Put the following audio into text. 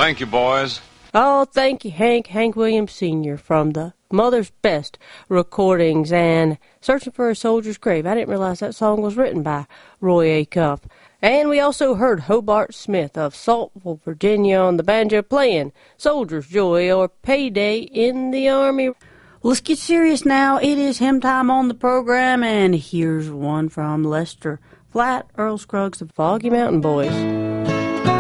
Thank you, boys. Oh, thank you, Hank Williams Sr. from the Mother's Best recordings and Searching for a Soldier's Grave. I didn't realize that song was written by Roy Acuff. And we also heard Hobart Smith of Saltville, Virginia on the banjo playing Soldier's Joy or Payday in the Army. Let's get serious now. It is hymn time on the program, and here's one from Lester Flatt, Earl Scruggs, the Foggy Mountain Boys.